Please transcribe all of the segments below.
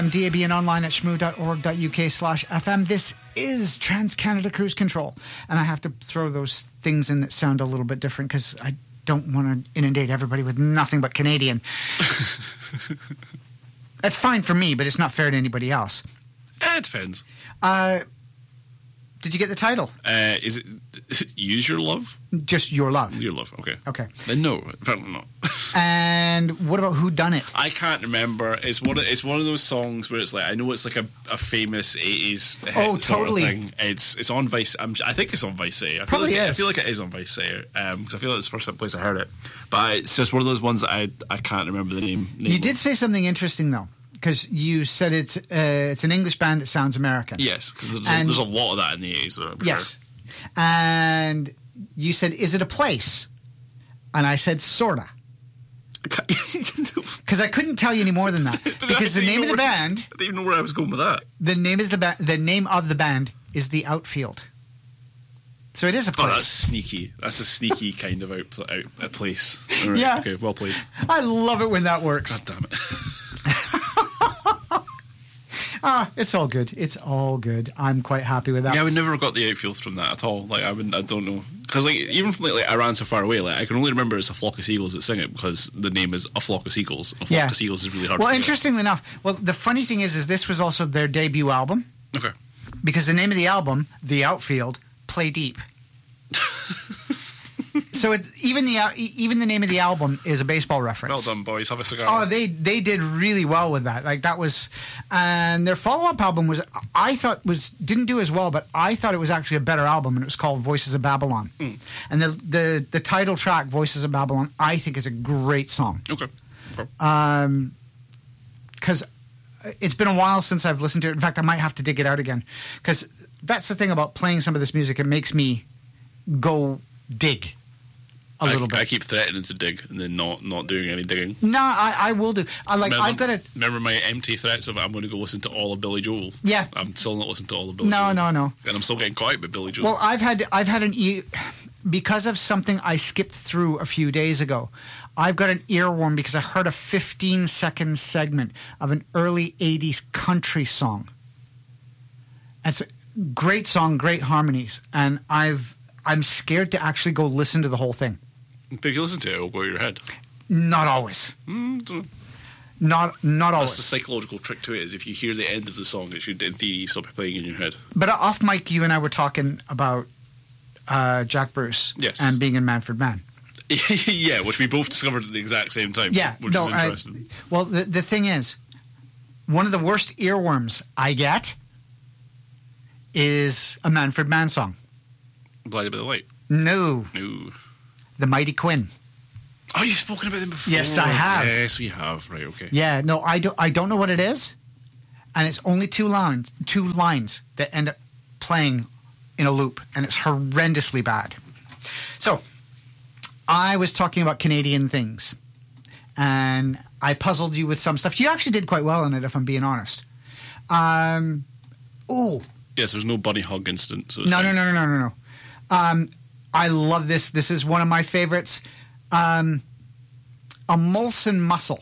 DAB and online at shmoo.org.uk/FM. This is Trans-Canada Cruise Control. And I have to throw those things in that sound a little bit different because I don't want to inundate everybody with nothing but Canadian. That's fine for me, but it's not fair to anybody else. It depends. Did you get the title? Is it Use Your Love? Just Your Love. Your Love, okay. Okay. Then no, apparently not. And what about Who Done It? I can't remember. It's one of those songs where it's like, I know it's like a famous 80s hit totally. sort of thing. It's on Vice. I think it's on Vice City. I feel like it is on Vice City because I feel like it's the first place I heard it. But it's just one of those ones that I can't remember the name. You did say something interesting though. Because you said it's an English band that sounds American. Yes, because there's a lot of that in the 80s. Though, yes. Sure. And you said, is it a place? And I said, sorta. Because I couldn't tell you any more than that. Because the name of the band... I didn't even know where I was going with that. The name of the band is The Outfield. So it is a place. Oh, that's sneaky. That's a sneaky kind of out place. Right. Yeah. Okay, well played. I love it when that works. God damn it. It's all good. It's all good. I'm quite happy with that. Yeah, I would never got the outfield from that at all. Like, I don't know. Because, like, even from, like, I Ran So Far Away, like, I can only remember it's a flock of seagulls that sing it because the name is A Flock of Seagulls. A flock of seagulls is really hard to forget. Interestingly enough, the funny thing is this was also their debut album. Okay. Because the name of the album, The Outfield, Play Deep. So even the name of the album is a baseball reference. Well done, boys. Have a cigar. Oh, they did really well with that. Like that was, and their follow-up album didn't do as well, but I thought it was actually a better album, and it was called Voices of Babylon. And the title track, Voices of Babylon, I think is a great song. Okay. Because it's been a while since I've listened to it. In fact, I might have to dig it out again. Because that's the thing about playing some of this music; it makes me go dig. A little bit. I keep threatening to dig and then not doing any digging. No, I will do. I've got to remember my empty threats of I'm going to go listen to all of Billy Joel. Yeah, I'm still not listening to all of Billy Joel. No, and I'm still getting quiet with Billy Joel. Well, I've had because of something I skipped through a few days ago. I've got an earworm because I heard a 15-second segment of an early '80s country song. It's a great song, great harmonies, and I'm scared to actually go listen to the whole thing. But if you listen to it, it'll go to your head. Not always. Not always. That's the psychological trick to it, is if you hear the end of the song, it should, in theory, stop playing in your head. But off mic, you and I were talking about Jack Bruce and being in Manfred Mann. Yeah, which we both discovered at the exact same time, which is interesting. Well, the thing is, one of the worst earworms I get is a Manfred Mann song. Blinded by the Light? No. The Mighty Quinn. Oh, you've spoken about them before. Yes, I have. Yes, we have. Right, okay. Yeah, no, I don't know what it is, and it's only two lines that end up playing in a loop, and it's horrendously bad. So, I was talking about Canadian things, and I puzzled you with some stuff. You actually did quite well on it, if I'm being honest. Yes, there's no bunny hug incident. So No. I love this. This is one of my favorites. A Molson Muscle.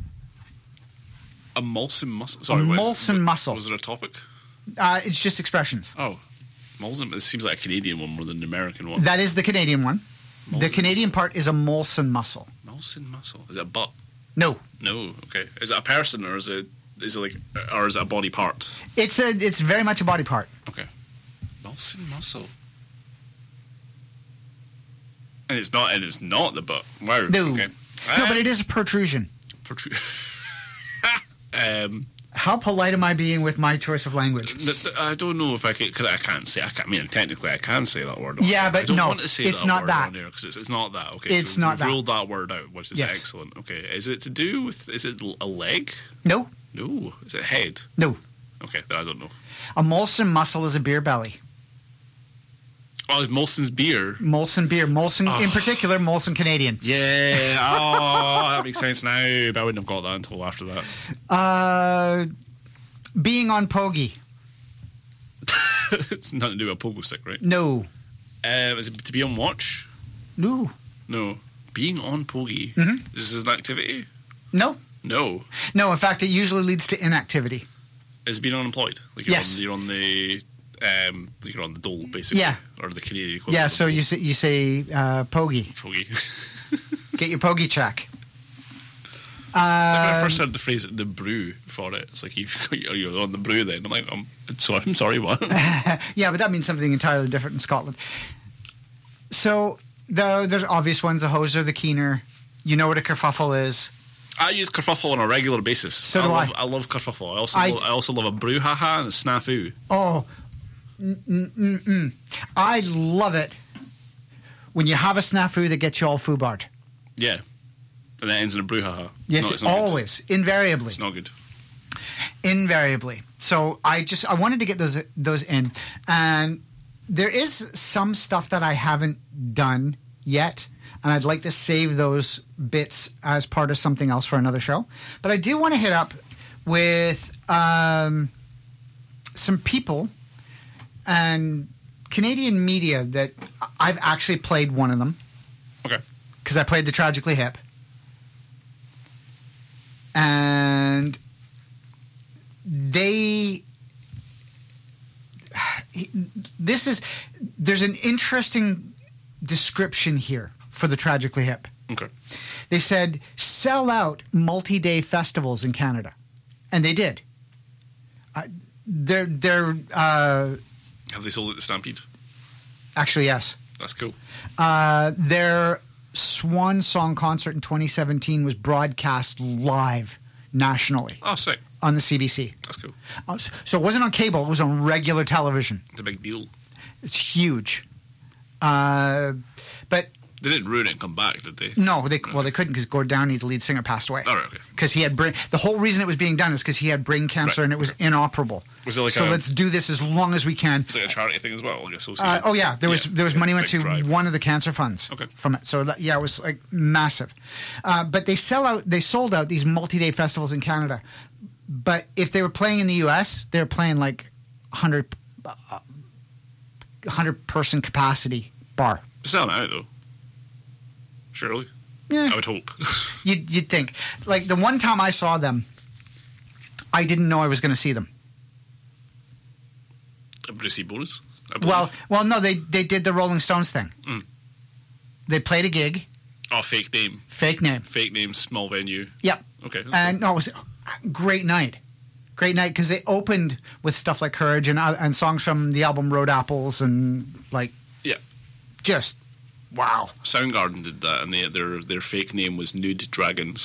A Molson Muscle? Sorry, Molson Muscle. Was it a topic? It's just expressions. Oh. Molson, it seems like a Canadian one more than an American one. That is the Canadian one. Molson the Canadian part is a Molson Muscle. Molson Muscle? Is it a butt? No. No, okay. Is it a person or is it a body part? It's very much a body part. Okay. Molson Muscle. And it's not the butt. Wow. No. Okay. No, but it is a protrusion. How polite am I being with my choice of language? I don't know if I can. Cause I can't say. I mean, technically, I can say that word. Yeah, but I don't no, want to say it's that not word that. on there because it's not that. Okay, it's so not we've that. ruled that word out, which is excellent. Okay, is it to do with? Is it a leg? No. No. Is it head? No. Okay, I don't know. A Molson Muscle is a beer belly. Oh, it's Molson's beer. Molson beer. Molson, in particular, Molson Canadian. Yeah. Oh, that makes sense now. But I wouldn't have got that until after that. Being on Pogie. It's nothing to do with a pogo stick, right? No. Is it to be on watch? No. Being on Pogie. Mm-hmm. Is this an activity? No. No. No, in fact, it usually leads to inactivity. Is being unemployed? Like Yes. You're on the dole, basically. Yeah. Or the Canadian equivalent. Yeah, of so dole. you say pogie. Pogie. Get your pogie check. Like when I first heard the phrase "the brew" for it, it's like you're on the brew. Then I'm like, I'm sorry, what? Yeah, but that means something entirely different in Scotland. So there's obvious ones: the hoser, the keener. You know what a kerfuffle is. I use kerfuffle on a regular basis. So do I. I love kerfuffle. I also love a brouhaha and a snafu. Oh, I love it when you have a snafu that gets you all foobarred. Yeah, and that ends in a brouhaha. Yes, it's not always, invariably. It's not good. Invariably. So I wanted to get those in, and there is some stuff that I haven't done yet, and I'd like to save those bits as part of something else for another show. But I do want to hit up with some people and Canadian media that I've actually played one of them. Okay. Because I played the Tragically Hip. And there's an interesting description here for the Tragically Hip. Okay. They said, sell out multi-day festivals in Canada. And they did. Have they sold it to Stampede? Actually, yes. That's cool. Their Swan Song concert in 2017 was broadcast live nationally Oh, sick. on the CBC. That's cool. So it wasn't on cable, it was on regular television. It's a big deal. It's huge. But They didn't ruin it and come back, did they? no, they couldn't because Gord Downey, the lead singer, passed away. All right, okay. Because he had the whole reason it was being done is because he had brain cancer Right, and it was inoperable. Was it like so let's do this as long as we can. It's like a charity thing as well, like associated. Oh yeah, there was money went big to drive. one of the cancer funds Okay. from it. So it was like massive. But they sold out these multi-day festivals in Canada. But if they were playing in the US, they were playing like 100 person capacity bar. Selling it out though. Surely. Yeah. I would hope. You'd think. Like the one time I saw them, I didn't know I was going to see them. A Brucey bonus. I believe. Well, no, they did the Rolling Stones thing. Mm. They played a gig, Oh, fake name. fake name. Fake name, small venue. Yep. Okay. And no, it was a great night. Great night because they opened with stuff like Courage and songs from the album Road Apples and like Yeah. just wow. Soundgarden did that, and their fake name was Nude Dragons.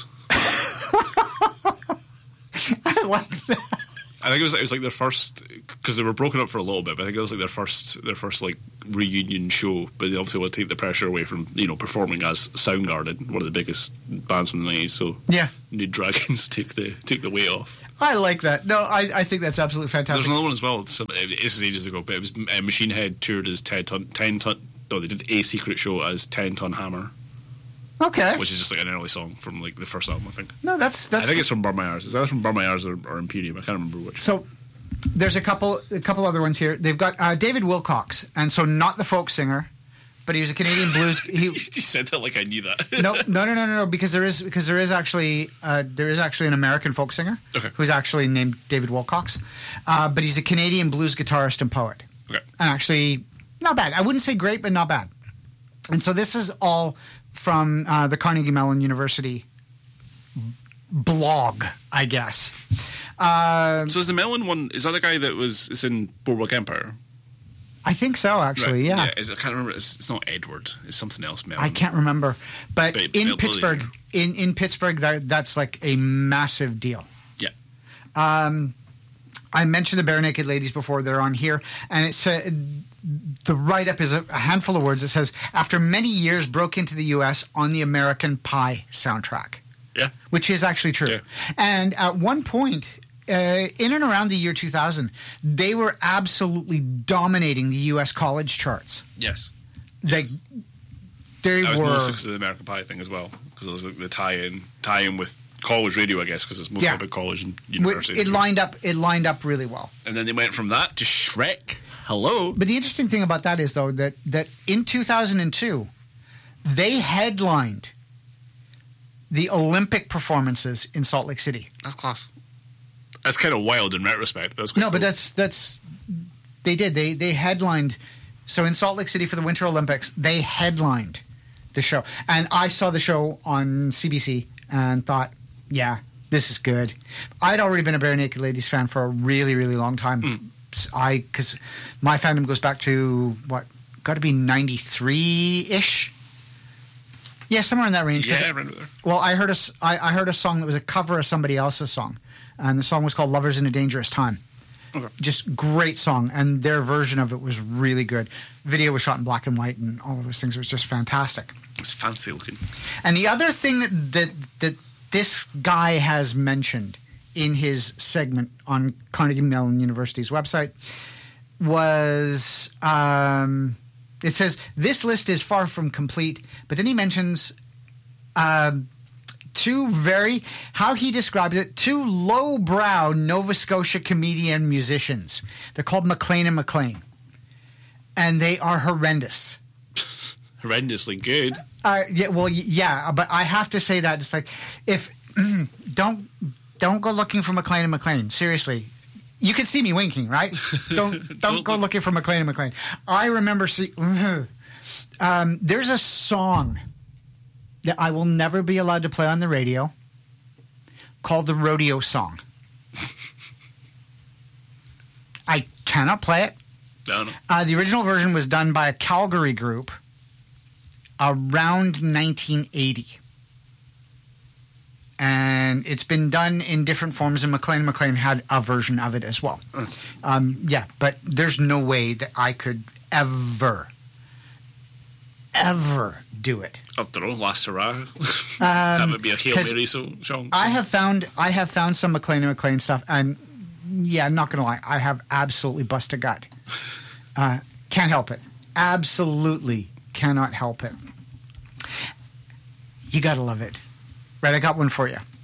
I like that. I think it was like their first, because they were broken up for a little bit. But I think it was like their first like reunion show. But they obviously want to take the pressure away from performing as Soundgarden, one of the biggest bands from the 90s. So Yeah, Nude Dragons took the weight off. I like that. No, I think that's absolutely There's fantastic. another one as well. This is ages ago, but it was Machine Head toured as 10 ton. No, they did a secret show as 10 Ton Hammer, Okay. which is just like an early song from like the first album, I think. No, that's I think it's from Burn My Eyes. Is that from Burn My Eyes or Imperium? I can't remember which. So there's a couple other ones here. They've got David Wilcox, and so not the folk singer, but he was a Canadian blues. You said that like I knew that. No, because there is actually an American folk singer Okay. who's actually named David Wilcox, but he's a Canadian blues guitarist and poet, Okay. and actually not bad. I wouldn't say great, but not bad. And so this is all from the Carnegie Mellon University blog, I guess. So is the Melon one? Is that the guy that it's in Boardwalk Empire? I think so, actually. Right. Yeah. I can't remember. It's not Edward. It's something else. Melon. I can't remember, but But in they'll Pittsburgh, believe in Pittsburgh, that's like a massive deal. Yeah. I mentioned the Bare Naked Ladies before. They're on here, and it's the write-up is a handful of words. It says, after many years, broke into the U.S. on the American Pie soundtrack. Yeah. Which is actually true. Yeah. And at one point, in and around the year 2000, they were absolutely dominating the U.S. college charts. Yes. They I was were mostly because of the American Pie thing as well, because it was like the tie-in with college radio, I guess, because it's mostly about college and university. It lined up really well. And then they went from that to Shrek. Hello. But the interesting thing about that is, though, that in 2002, they headlined the Olympic performances in Salt Lake City. That's class. That's kind of wild in retrospect. That's quite No, but cool. that's they did. They headlined. So in Salt Lake City for the Winter Olympics, they headlined the show. And I saw the show on CBC and thought, yeah, this is good. I'd already been a Bare Naked Ladies fan for a really, really long time. Because my fandom goes back to, got to be 93-ish? Yeah, somewhere in that range. Yeah, around there. Well, I heard a song that was a cover of somebody else's song. And the song was called Lovers in a Dangerous Time. Okay. Just great song, and their version of it was really good. Video was shot in black and white, and all of those things. It was just fantastic. It's fancy looking. And the other thing that this guy has mentioned in his segment on Carnegie Mellon University's website was it says this list is far from complete, but then he mentions how he describes it, two lowbrow Nova Scotia comedian musicians. They're called McLean and McLean. And they are horrendous. Horrendously good. Yeah, but I have to say that it's like, if don't go looking for McLean and McLean. Seriously. You can see me winking, right? Don't go looking for McLean and McLean. I remember there's a song that I will never be allowed to play on the radio called the Rodeo Song. I cannot play it. No. The original version was done by a Calgary group around 1980. And it's been done in different forms, and McLean and McLean had a version of it as well. But there's no way that I could ever do it. I don't know, Last Hurrah. That would be a Hail Mary song. I have found some McLean and McLean stuff, and yeah, I'm not going to lie, I have absolutely bust a gut. Can't help it. Absolutely cannot help it. You got to love it. Right, I got one for you.